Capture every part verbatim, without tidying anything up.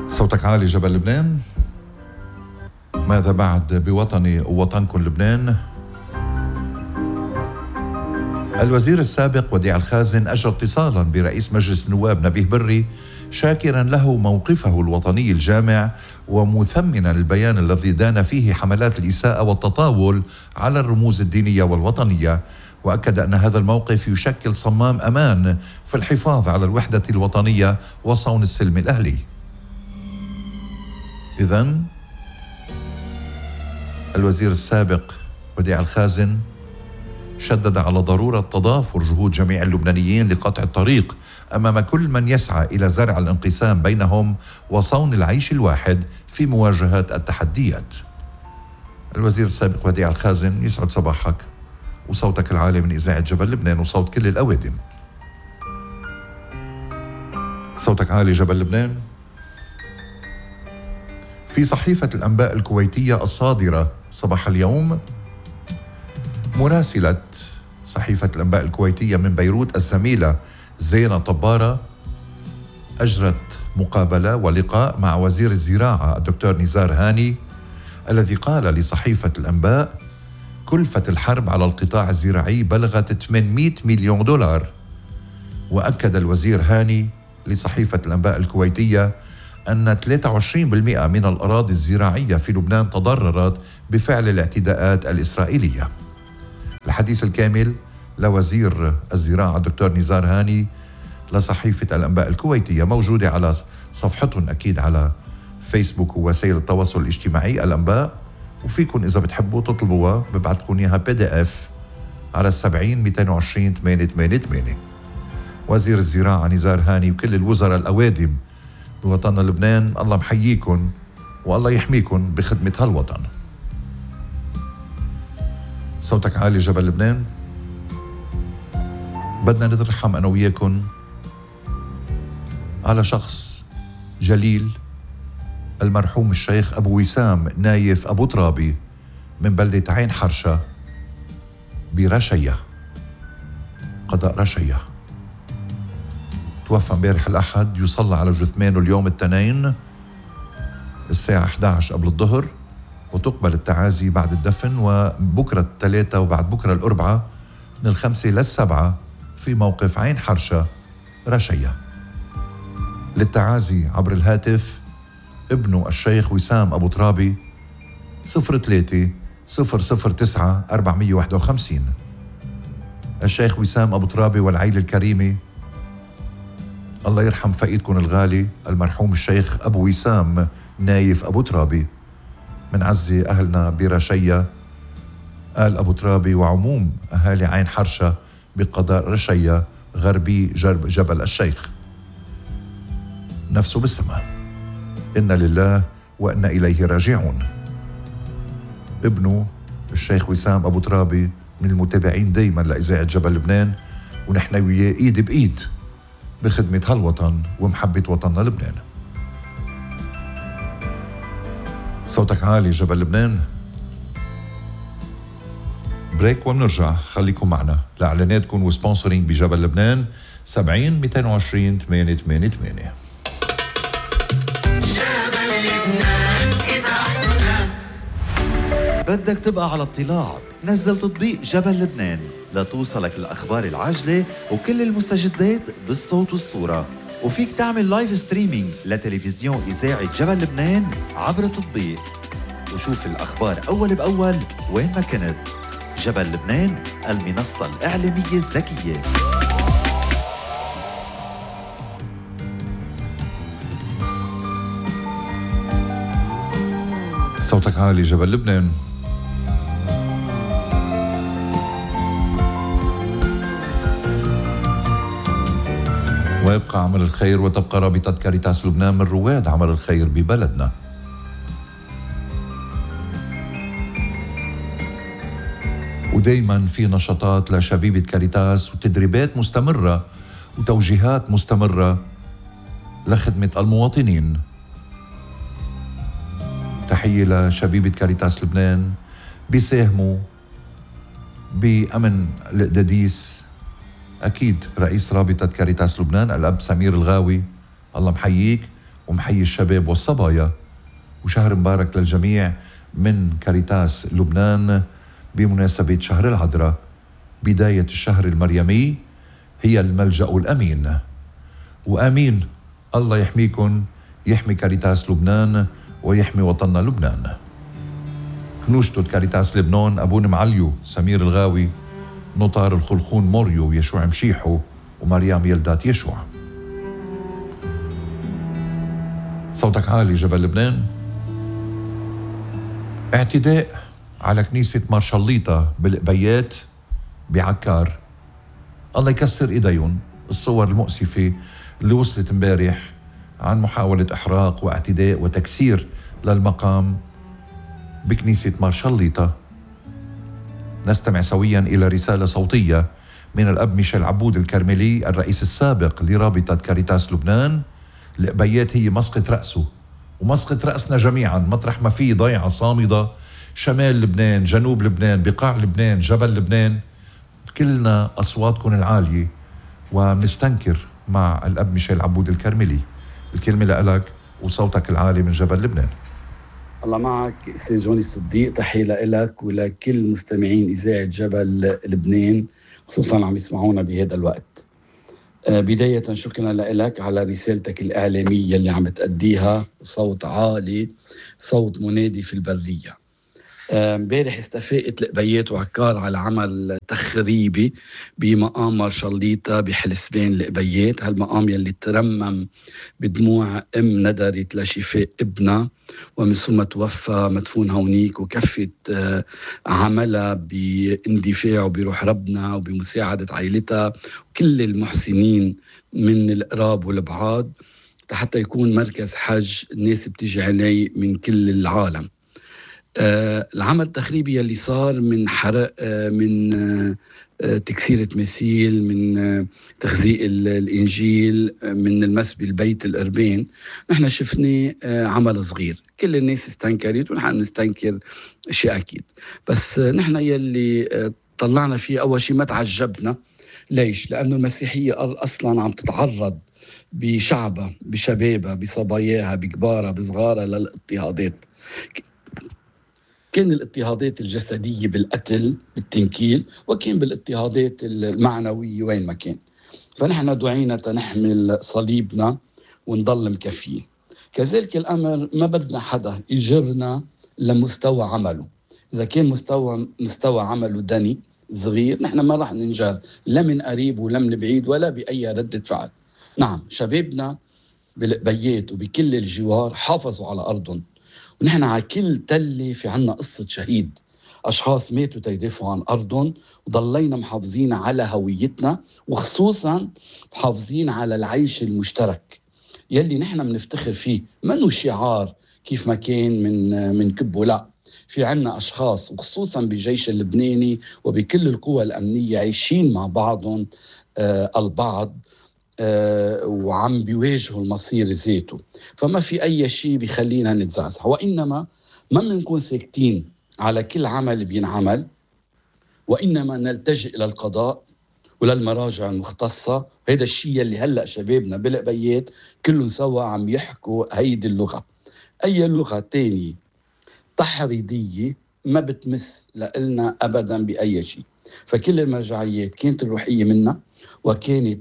صوتك عالي جبل لبنان. ماذا بعد بوطني ووطنكم لبنان؟ الوزير السابق وديع الخازن أجرى اتصالا برئيس مجلس النواب نبيه بري شاكرا له موقفه الوطني الجامع ومثمنا البيان الذي دان فيه حملات الإساءة والتطاول على الرموز الدينية والوطنية، وأكد أن هذا الموقف يشكل صمام أمان في الحفاظ على الوحدة الوطنية وصون السلم الأهلي. إذن الوزير السابق وديع الخازن شدد على ضرورة تضافر جهود جميع اللبنانيين لقطع الطريق أمام كل من يسعى إلى زرع الانقسام بينهم وصون العيش الواحد في مواجهة التحديات. الوزير السابق وديع الخازن، يسعد صباحك وصوتك العالي من إذاعة جبل لبنان وصوت كل الأوادم. صوتك عالي جبل لبنان. في صحيفة الأنباء الكويتية الصادرة صباح اليوم، مراسلة صحيفة الأنباء الكويتية من بيروت الزميلة زينة طبارة أجرت مقابلة ولقاء مع وزير الزراعة الدكتور نزار هاني، الذي قال لصحيفة الأنباء كلفة الحرب على القطاع الزراعي بلغت ثمانمئة مليون دولار. وأكد الوزير هاني لصحيفة الأنباء الكويتية أن ثلاثة وعشرين بالمئة من الأراضي الزراعية في لبنان تضررت بفعل الاعتداءات الإسرائيلية. الحديث الكامل لوزير الزراعة الدكتور نزار هاني لصحيفة الأنباء الكويتية موجودة على صفحتهم أكيد على فيسبوك ووسائل التواصل الاجتماعي الأنباء، وفيكم إذا بتحبوا تطلبوها ببعث لكم إياها بي دي إف على السبعين مئتين وعشرين ثمانية ثمانية ثمانية. وزير الزراعة نزار هاني وكل الوزراء الأوادم بوطننا لبنان، الله محييكم والله يحميكم بخدمة هالوطن. صوتك عالي جبل لبنان. بدنا نترحم أنا وياكم على شخص جليل، المرحوم الشيخ أبو وسام نايف أبو ترابي من بلدة عين حرشة برشية، قضاء رشية. توفى امبارح الأحد، يصلى على جثمانه اليوم الاثنين الساعة إحدى عشر قبل الظهر، وتقبل التعازي بعد الدفن، وبكرة الثلاثة وبعد بكرة الأربعة من الخمسة للسبعة في موقف عين حرشة رشية. للتعازي عبر الهاتف ابنه الشيخ وسام أبو ترابي صفر ثلاثة صفر صفر تسعة أربعمئة وواحد وخمسين. الشيخ وسام أبو ترابي والعائلة الكريمة، الله يرحم فقيدكم الغالي المرحوم الشيخ أبو وسام نايف أبو ترابي. من عزي أهلنا برشية آل أبو ترابي وعموم أهالي عين حرشة بقضاء رشية غربي جرب جبل الشيخ. نفسه بالسماء، إنا لله وإنا إليه راجعون. ابنه الشيخ وسام أبو ترابي من المتابعين دايما لإذاعة جبل لبنان، ونحن وياه إيد بإيد بخدمة هالوطن ومحبة وطننا لبنان. صوتك عالي جبل لبنان. بريك ومنرجع، خليكم معنا لإعلاناتكم وسبونسرينج بجبل لبنان. سبعين مئتين وعشرين ثمانية ثمانية ثمانية. جبل لبنان إذاعتنا. بدك تبقى على اطلاع، نزل تطبيق جبل لبنان لتوصلك الأخبار العاجلة وكل المستجدات بالصوت والصورة، وفيك تعمل لايف ستريمينج لتلفزيون إذاعة جبل لبنان عبر التطبيق، وشوف الأخبار أول بأول وين ما كنت. جبل لبنان، المنصة الإعلامية الذكية. صوتك عالي جبل لبنان. ويبقى عمل الخير وتبقى رابطة كاريتاس لبنان من رواد عمل الخير ببلدنا. ودايما في نشاطات لشبيبة كاريتاس وتدريبات مستمرة وتوجيهات مستمرة لخدمة المواطنين. تحية لشبيبة كاريتاس لبنان، بيساهموا بأمن القداديس. أكيد رئيس رابطة كاريتاس لبنان الأب سمير الغاوي، الله محييك ومحيي الشباب والصبايا، وشهر مبارك للجميع من كاريتاس لبنان بمناسبة شهر العذراء. بداية الشهر المريمي هي الملجأ الأمين، وآمين الله يحميكم، يحمي كاريتاس لبنان ويحمي وطننا لبنان. نشطة كاريتاس لبنان أبون معليو، سمير الغاوي، نطار الخلخون موريو، يشوع مشيحو، ومريم يلدات يشوع. صوتك عالي جبل لبنان. اعتداء على كنيسة مارشاليطة بالقبيات بعكار، الله يكسر ايديهم. الصور المؤسفة اللي وصلت امبارح عن محاولة احراق واعتداء وتكسير للمقام بكنيسة مارشاليطة. نستمع سويا إلى رسالة صوتية من الأب ميشيل عبود الكرملي الرئيس السابق لرابطة كاريتاس لبنان. القبيات هي مسقط رأسه ومسقط رأسنا جميعا، مطرح ما في ضيعة صامدة، شمال لبنان، جنوب لبنان، بقاع لبنان، جبل لبنان، كلنا أصواتكم العالية ونستنكر مع الأب ميشيل عبود الكرملي. الكلمة لك وصوتك العالي من جبل لبنان. الله معك أستاذ جوني الصديق، تحية لك ولكل مستمعين إذاعة جبل لبنان خصوصا عم يسمعونا بهذا الوقت. بداية شكرا لك على رسالتك الإعلامية اللي عم تأديها، صوت عالي، صوت منادي في البرية. امبارح استفاقت القبيات وعكار على عمل تخريبي بمقام مارشاليطة بحلسبان القبيات، هالمقام يلي ترمم بدموع ام ندرت لشفاء ابنها ومن ثم توفى مدفون هونيك، وكفت عملها باندفاع وبروح ربنا وبمساعدة عائلتها وكل المحسنين من القراب والبعاد حتى يكون مركز حج الناس بتيجي عليه من كل العالم. آه العمل التخريبي اللي صار من حرق، آه من آه تكسير تماثيل، من آه تخزيق الإنجيل، آه من المس بالبيت القربان، نحن شفنا آه عمل صغير. كل الناس استنكرت ونحن نستنكر شيء أكيد، بس آه نحن يلي آه طلعنا فيه أول شيء ما تعجبنا. ليش؟ لأنه المسيحية أصلا عم تتعرض بشعبها بشبابها بصباياها بكبارها بصغارها للاضطهادات. كان الاضطهادات الجسدية بالقتل بالتنكيل، وكان بالاضطهادات المعنوية وين ما كان. فنحن دعينا تنحمل صليبنا ونضل مكفيين. كذلك الأمر ما بدنا حدا يجرنا لمستوى عمله. إذا كان مستوى مستوى عمله دني صغير، نحن ما راح ننجر لا من قريب ولا من بعيد ولا بأي ردة فعل. نعم، شبابنا بالقبيات وبكل الجوار حافظوا على أرضهم، ونحن على كل تلة في عنا قصة شهيد، أشخاص ماتوا تيدافعوا عن أرضهم، وضلينا محافظين على هويتنا، وخصوصا محافظين على العيش المشترك يلي نحن منفتخر فيه. منو شعار كيف ما كان من من كبه، لا، في عنا أشخاص وخصوصا بالجيش اللبناني وبكل القوى الأمنية عايشين مع بعضهم آه البعض، آه وعم بيواجهوا المصير ذاته. فما في أي شيء بيخلينا نتزعزع، وإنما ما بنكون ساكتين على كل عمل بينعمل، وإنما نلتجئ إلى القضاء وللمراجع المختصة. هذا الشيء اللي هلأ شبابنا بالقبيات كلهم سوا عم يحكوا هيدي اللغة. أي لغة تانية تحريضية ما بتمس لنا أبدا بأي شيء. فكل المرجعيات كانت الروحية منا وكانت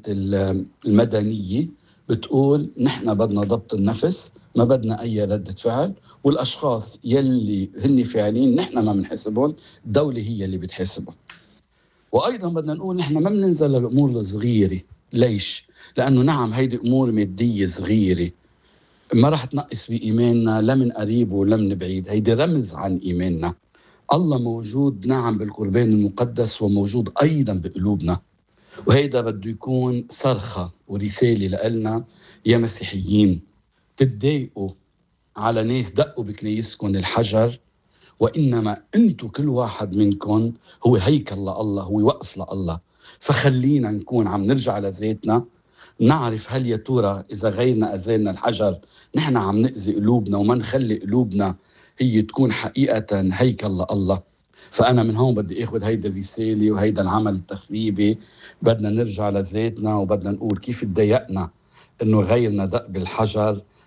المدنية بتقول نحن بدنا ضبط النفس، ما بدنا أي ردة فعل، والأشخاص يلي هن فاعلين نحن ما بنحسبهم، الدولة هي اللي بتحسبهم. وأيضا بدنا نقول نحن ما بننزل للأمور الصغيرة. ليش؟ لأنه نعم هيدي أمور مادية صغيرة ما رح تنقص بإيماننا لا من قريب ولا من بعيد، هيدي رمز عن إيماننا. الله موجود نعم بالقربان المقدس، وموجود أيضا بقلوبنا، وهيدا بده يكون صرخة ورسالة لنا يا مسيحيين. تتضايقوا على ناس دقوا بكنيسكم الحجر، وإنما أنتوا كل واحد منكم هو هيكل لله، هو وقف لله. فخلينا نكون عم نرجع لذاتنا، نعرف هل يا ترى إذا غيرنا أذانا الحجر نحن عم نأذي قلوبنا، وما نخلي قلوبنا هي تكون حقيقة هيكل لله. فأنا من هون بدي أخذ هيدا الرسالة وهيدا العمل التخريبي. بدنا نرجع لذاتنا وبدنا نقول كيف تضايقنا إنه غيرنا دق بالحجر،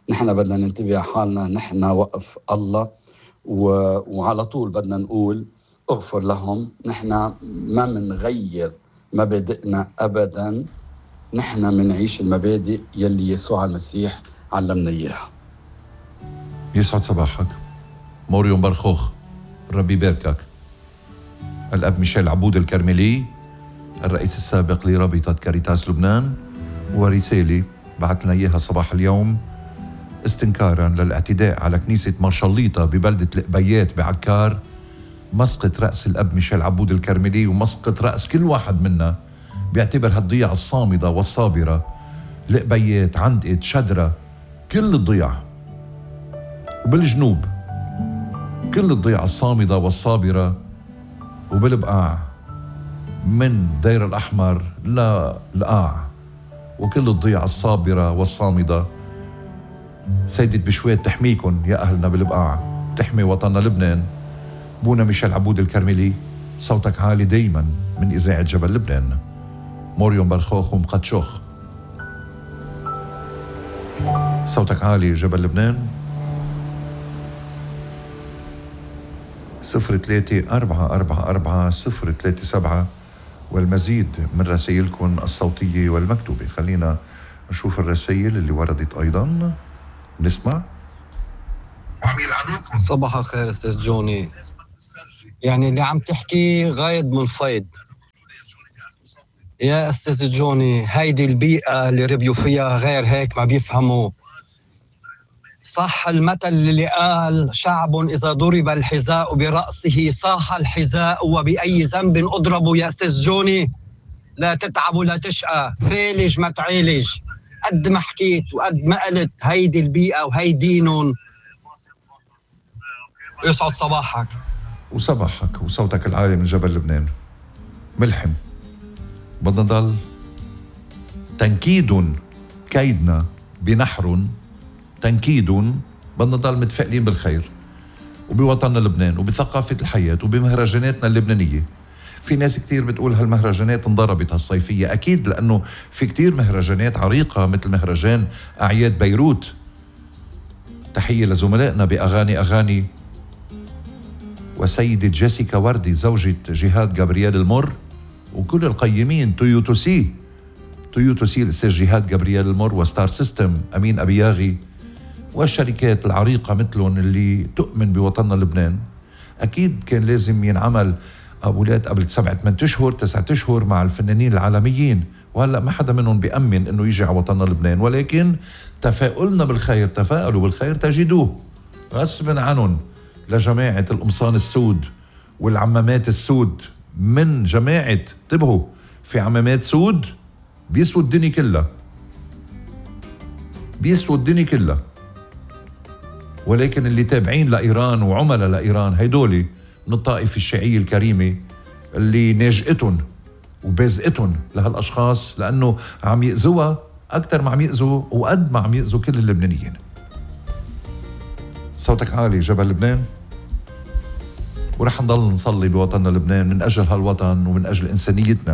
نحن بدنا ننتبه على حالنا، نحن وقف الله، و... وعلى طول بدنا نقول اغفر لهم. نحن ما منغير مبادئنا أبدا، نحن منعيش المبادئ يلي يسوع المسيح علمنا إياها. يسعد صباحك موريون برخوخ، ربي يباركك. الأب ميشيل عبود الكرملي، الرئيس السابق لرابطة كاريتاس لبنان، ورسالة بعت لنا إياها صباح اليوم استنكارا للاعتداء على كنيسة مارشاليطة ببلدة القبيات بعكار، مسقط رأس الأب ميشيل عبود الكرملي ومسقط رأس كل واحد منا بيعتبر هالضيعة الصامدة والصابرة، القبيات، عندقت، شدرة، كل الضيعة، وبالجنوب كل الضيعة الصامدة والصابرة، وبالبقاع من دير الأحمر للقاع، وكل الضيعة الصابرة والصامدة. سيدة بشويت تحميكن يا أهلنا بالبقاع، تحمي وطننا لبنان. بونا ميشيل عبود الكرملي، صوتك عالي دايما من إذاعة جبل لبنان. موريون برخوخ ومقدشوخ، صوتك عالي جبل لبنان. صفر ثلاثة أربعة أربعة أربعة صفر ثلاثة سبعة، والمزيد من رسائلكم الصوتية والمكتوبة. خلينا نشوف الرسائل اللي وردت أيضا، نسمع. صباح الخير استاذ جوني، يعني اللي عم تحكي غايد من فيض يا استاذ جوني. هيدي البيئة اللي ربيوا فيها غير هيك ما بيفهموا. صح المثل اللي قال شعب إذا ضرب الحذاء برأسه صاح الحذاء وبأي ذنب أضربوا. يا استاذ جوني لا تتعب ولا تشقى، فالج ما تعالج. قد ما حكيت وقد ما قلت هيدي البيئة وهي دينهم. يسعد صباحك. وصباحك وصوتك العالي من جبل لبنان. ملحم، بدنا نضل تنكيد كيدنا بنحر، تنكيد بدنا نضل متفائلين بالخير وبوطننا لبنان وبثقافة الحياة وبمهرجاناتنا اللبنانية. في ناس كتير بتقول هالمهرجانات انضربت هالصيفية، أكيد لأنه في كتير مهرجانات عريقة مثل مهرجان أعياد بيروت. تحية لزملائنا بأغاني أغاني وسيدة جيسيكا وردي زوجة جهاد جابرييل المر، وكل القيمين تويوتو سي تويوتو سي الأستاذ جهاد جابرييل المر، وستار سيستم أمين أبياغي، والشركات العريقة مثلهم اللي تؤمن بوطننا لبنان. أكيد كان لازم ينعمل أولاد قبل سبعة ثمانية أشهر تسعة أشهر مع الفنانين العالميين، وهلأ ما حدا منهم بيأمن إنه يجي على وطننا لبنان، ولكن تفاؤلنا بالخير، تفاءلوا بالخير تجدوه غصبا عنهم. لجماعة القمصان السود والعمامات السود من جماعة، انتبهوا، في عمامات سود بيسود الدنيا كلها، بيسود الدنيا كلها، ولكن اللي تابعين لإيران وعملاء لإيران هيدولي من الطائفة الشيعية الكريمة اللي ناجئتهم وبازقتهم لهالأشخاص، لأنه عم يأذوها أكثر ما عم يأذوا وقد ما عم يأذوا كل اللبنانيين. صوتك عالي جبل لبنان، ورح نضل نصلي بوطننا لبنان من أجل هالوطن ومن أجل إنسانيتنا.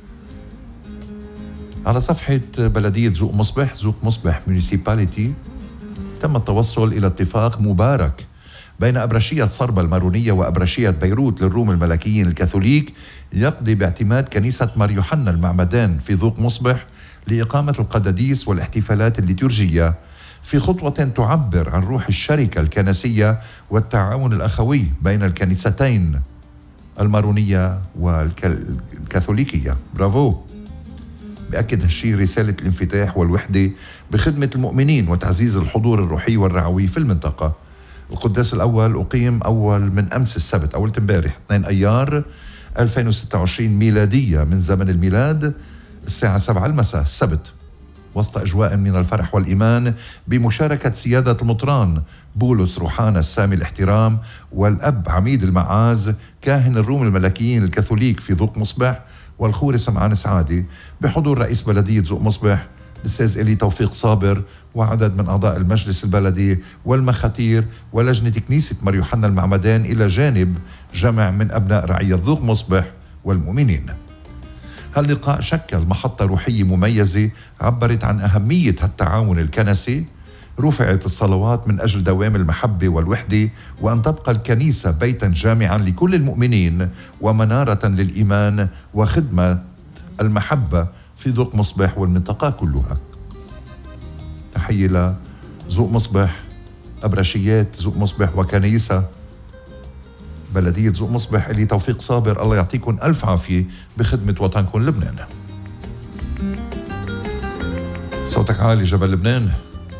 على صفحة بلدية زوق مصبح، زوق مصبح مونيسيباليتي، تم التوصل إلى اتفاق مبارك بين أبرشية صربا المارونية وأبرشية بيروت للروم الملكيين الكاثوليك يقضي باعتماد كنيسة مار يوحنا المعمدان في ذوق مصبح لإقامة القداديس والاحتفالات الليتورجية، في خطوة تعبر عن روح الشركة الكنسية والتعاون الأخوي بين الكنيستين المارونية والكاثوليكية. برافو. بأكد هالشي رسالة الانفتاح والوحدة بخدمة المؤمنين وتعزيز الحضور الروحي والرعوي في المنطقة. القداس الأول أقيم أول من أمس السبت، أول امبارح اثنين أيار ألفين وستة وعشرين ميلادية من زمن الميلاد الساعة سبعة المساء السبت، وسط أجواء من الفرح والإيمان بمشاركة سيادة المطران بولس روحانا السامي الاحترام والأب عميد المعاز كاهن الروم الملكيين الكاثوليك في ذوق مصبح، والخوري سمعان سعادي، بحضور رئيس بلدية ذوق مصبح الأستاذ إلي توفيق صابر وعدد من أعضاء المجلس البلدي والمخاتير ولجنة كنيسة مار يوحنا المعمدان، إلى جانب جمع من أبناء رعية ذوق مصبح والمؤمنين. هاللقاء شكل محطة روحية مميزة عبرت عن أهمية هالتعاون الكنسي رفعت الصلوات من أجل دوام المحبة والوحدة، وأن تبقى الكنيسة بيتا جامعا لكل المؤمنين ومنارة للإيمان وخدمة المحبة في ذوق مصباح والمنطقة كلها. تحية لذوق مصباح، أبرشيات ذوق مصباح وكنيسة بلدية ذوق مصباح. اللي توفيق صابر، الله يعطيكم ألف عافية بخدمة وطنكم لبنان. صوتك عالي جبل لبنان.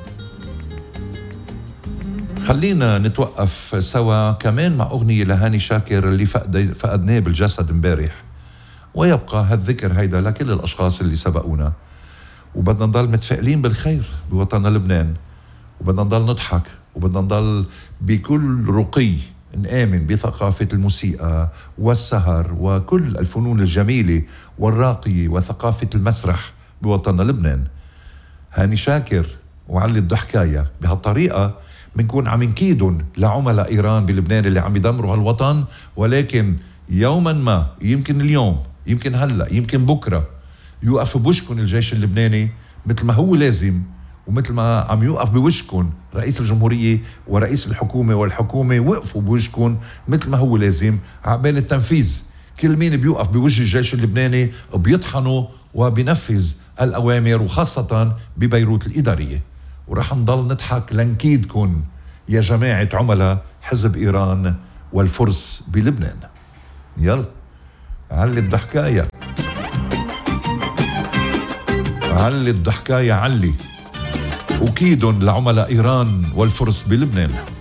خلينا نتوقف سوا كمان مع أغنية لهاني شاكر اللي فقد فقدناه بالجسد امبارح، ويبقى هالذكر هيدا لكل الأشخاص اللي سبقونا، وبدنا نضل متفائلين بالخير بوطننا لبنان، وبدنا نضل نضحك، وبدنا نضل بكل رقي نآمن بثقافة الموسيقى والسهر وكل الفنون الجميلة والراقية وثقافة المسرح بوطننا لبنان. هاني شاكر وعلي الضحكاية. بهالطريقة منكون عم نكيدن لعملاء إيران بلبنان اللي عم يدمروا هالوطن، ولكن يوما ما، يمكن اليوم، يمكن هلأ، يمكن بكرة، يوقف بوشكن الجيش اللبناني مثل ما هو لازم، ومثل ما عم يوقف بوجهكم رئيس الجمهورية ورئيس الحكومة والحكومة وقفوا بوجهكم مثل ما هو لازم عقبال التنفيذ. كل مين بيوقف بوجه الجيش اللبناني بيطحنوا وبينفذ الأوامر، وخاصة ببيروت الإدارية. ورح نضل نضحك لنكيدكم يا جماعة عملاء حزب إيران والفرس بلبنان. يلا علي الضحكاية، علي الضحكاية علي، وكيد لعملاء إيران والفرس بلبنان.